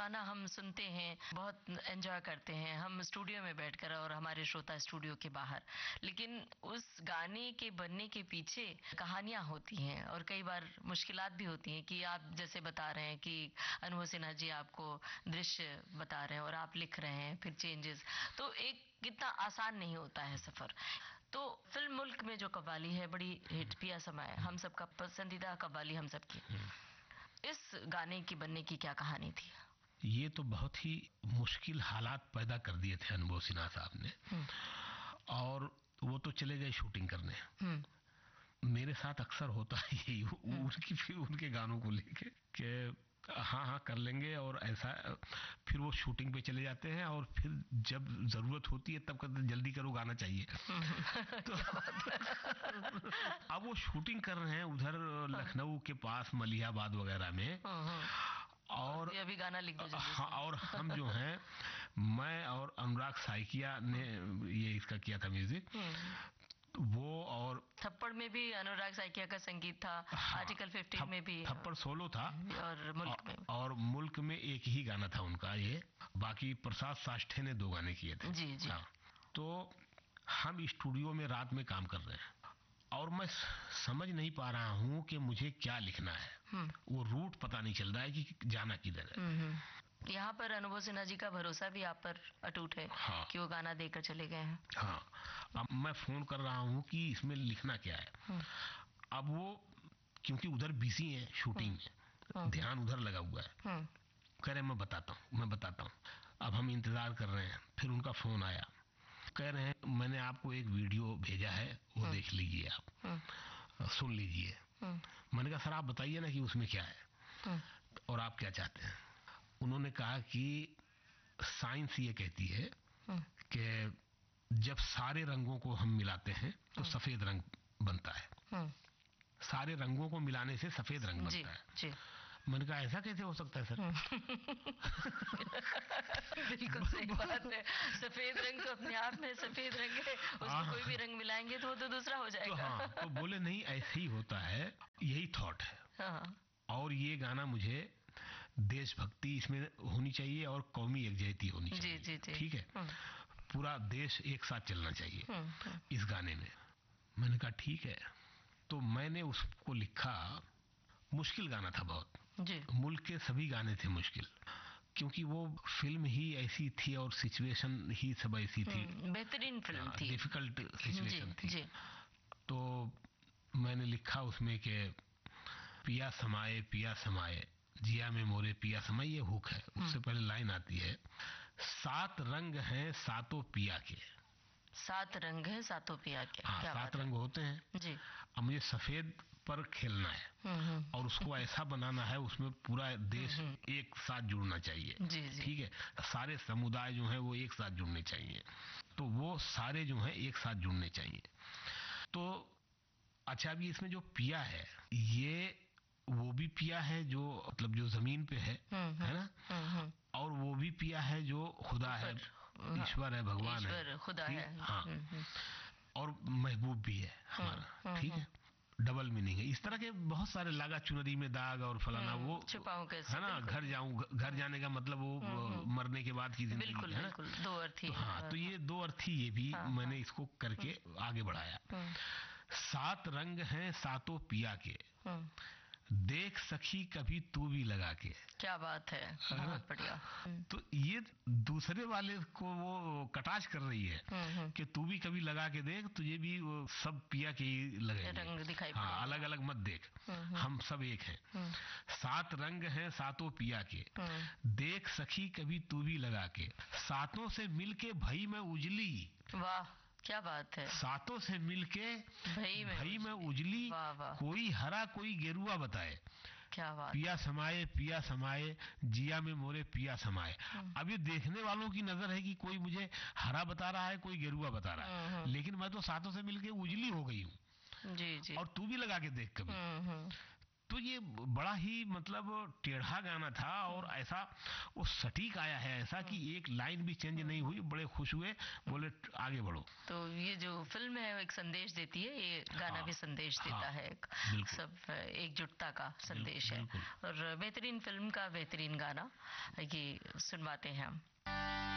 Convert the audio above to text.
गाना हम सुनते हैं, बहुत एंजॉय करते हैं हम स्टूडियो में बैठकर और हमारे श्रोता स्टूडियो के बाहर, लेकिन उस गाने के बनने के पीछे कहानियां होती हैं और कई बार मुश्किलात भी होती हैं कि आप जैसे बता रहे हैं कि अनुभव सिन्हा जी आपको दृश्य बता रहे हैं और आप लिख रहे हैं, फिर चेंजेस, तो एक कितना आसान नहीं होता है सफर। तो फिल्म मुल्क में जो कव्वाली है बड़ी हिट, पिया समाए हम सबका पसंदीदा कव्वाली हम सबकी, इस गाने की बनने की क्या कहानी थी? ये तो बहुत ही मुश्किल हालात पैदा कर दिए थे अनुभव सिन्हा साहब ने, और वो तो चले गए शूटिंग करने। मेरे साथ अक्सर होता है यही, उनकी फिर उनके गानों को लेके कि हाँ कर लेंगे और ऐसा, फिर वो शूटिंग पे चले जाते हैं और फिर जब जरूरत होती है तब कहते जल्दी करो गाना चाहिए। तो अब वो शूटिंग कर रहे हैं उधर लखनऊ के पास मलिहाबाद वगैरह में, और अभी गाना लिख दो जल्दी। हाँ, और हम जो हैं, मैं और अनुराग साइकिया ने ये इसका किया था म्यूजिक, वो, और थप्पड़ में भी अनुराग साइकिया का संगीत था। हाँ, आर्टिकल 15 में भी थप्पड़ सोलो था, और मुल्क में एक ही गाना था उनका ये, बाकी प्रसाद साष्ठे ने 2 गाने किए थे। जी जी। हाँ, तो हम स्टूडियो में रात में काम कर रहे हैं और मैं समझ नहीं पा रहा हूँ कि मुझे क्या लिखना है, वो रूट पता नहीं चल रहा है कि जाना किधर है। यहाँ पर अनुभव सिन्हा जी का भरोसा भी आप पर अटूट है। हाँ, कि वो गाना देकर चले गए हैं। हाँ, अब मैं फोन कर रहा हूँ कि इसमें लिखना क्या है। अब वो क्योंकि उधर बिजी है शूटिंग में, ध्यान उधर लगा हुआ है, कह रहे मैं बताता हूँ। अब हम इंतजार कर रहे हैं, फिर उनका फोन आया, कह रहे हैं मैंने आपको एक वीडियो भेजा है, वो देख लीजिए, आप सुन लीजिए। मैंने कहा सर आप बताइए ना कि उसमें क्या है और आप क्या चाहते हैं। उन्होंने कहा कि साइंस ये कहती है कि जब सारे रंगों को हम मिलाते हैं तो सफेद रंग बनता है, सारे रंगों को मिलाने से सफेद रंग बनता है। जी। मैंने कहा ऐसा कैसे हो सकता है सर? बिल्कुल सही बात है, सफेद रंग तो अपने आप में सफेद रंग है, उसमें कोई भी रंग मिलाएंगे तो वो तो दूसरा हो जाएगा। तो हाँ, तो बोले नहीं ऐसे ही होता है, यही थॉट है। हाँ। और ये गाना मुझे देशभक्ति इसमें होनी चाहिए और कौमी एकजुटता होनी चाहिए। जी, जी, जी। ठीक है, पूरा देश एक साथ चलना चाहिए इस गाने में। मैंने कहा ठीक है, तो मैंने उसको लिखा। मुश्किल गाना था बहुत जी। मुल्क के सभी गाने थे मुश्किल, क्योंकि वो फिल्म ही ऐसी थी और सिचुएशन ही सब ऐसी थी, बेहतरीन फिल्म थी, डिफिकल्ट सिचुएशन थी जी। तो मैंने लिखा उसमें कि पिया समाए जिया में मोरे पिया समाए, ये हुक है। उससे पहले लाइन आती है 7 रंग हैं सातों पिया के। 7 रंग हैं सातों पिया के। हाँ, 7 रंग होते हैं जी। अब मुझे सफेद पर खेलना है और उसको ऐसा बनाना है उसमें पूरा देश एक साथ जुड़ना चाहिए। जी, जी। ठीक है, सारे समुदाय जो हैं वो एक साथ जुड़ने चाहिए, तो वो सारे जो हैं एक साथ जुड़ने चाहिए। तो अच्छा, अभी इसमें जो पिया है ये वो भी पिया है जो मतलब जो जमीन पे है ना, और वो भी पिया है जो खुदा है, ईश्वर है, भगवान है, खुदा है। हाँ, और महबूब भी है हमारा। ठीक है, डबल मीनिंग है। इस तरह के बहुत सारे लागा चुनरी में दाग और फलाना, वो छुपाऊं कैसे, है ना, घर जाने का मतलब वो मरने के बाद की जिंदगी है ना, 2 अर्थ ही। तो हाँ, तो ये 2 अर्थ ही, ये भी मैंने इसको करके आगे बढ़ाया। 7 रंग हैं सातों पिया के, देख सखी कभी तू भी लगा के। क्या बात है, बहुत बढ़िया। तो ये दूसरे वाले को वो कटाक्ष कर रही है कि तू भी कभी लगा के देख, तुझे भी वो सब पिया के ही लगेंगे, रंग दिखाई हाँ, अलग अलग मत देख, हम सब एक हैं। 7 रंग हैं सातों पिया के, देख सखी कभी तू भी लगा के, सातों से मिलके भई में उजली। वाह, क्या बात है, सातों से मिलके भई में उजली, कोई हरा कोई गेरुआ बताए। क्या बात, पिया समाए जिया में मोरे पिया समाए। अब ये देखने वालों की नजर है कि कोई मुझे हरा बता रहा है, कोई गेरुआ बता रहा है, लेकिन मैं तो सातों से मिलके उजली हो गई हूँ। जी जी। और तू भी लगा के देख कभी। तो ये बड़ा ही मतलब टेढ़ा गाना था और ऐसा वो सटीक आया है, ऐसा कि एक लाइन भी चेंज नहीं हुई। बड़े खुश हुए, बोले आगे बढ़ो। तो ये जो फिल्म है वो एक संदेश देती है, ये गाना भी संदेश देता है, सब एकजुटता का संदेश है। और बेहतरीन फिल्म का बेहतरीन गाना ये सुनवाते हैं हम।